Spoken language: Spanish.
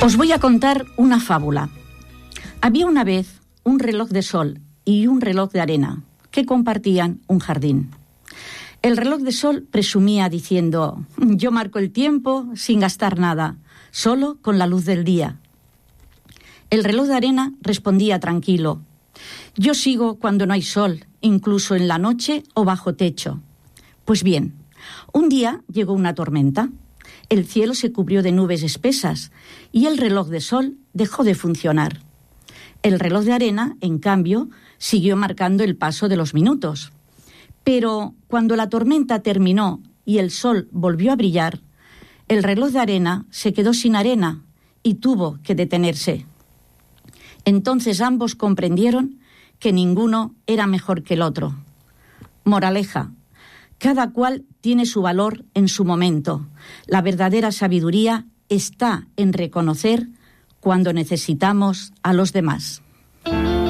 Os voy a contar una fábula. Había una vez un reloj de sol y un reloj de arena que compartían un jardín. El reloj de sol presumía diciendo: yo marco el tiempo sin gastar nada, solo con la luz del día. El reloj de arena respondía tranquilo: yo sigo cuando no hay sol, incluso en la noche o bajo techo. Pues bien, un día llegó una tormenta. El cielo se cubrió de nubes espesas y el reloj de sol dejó de funcionar. El reloj de arena, en cambio, siguió marcando el paso de los minutos. Pero cuando la tormenta terminó y el sol volvió a brillar, el reloj de arena se quedó sin arena y tuvo que detenerse. Entonces ambos comprendieron que ninguno era mejor que el otro. Moraleja: cada cual tiene su valor en su momento. La verdadera sabiduría está en reconocer cuando necesitamos a los demás.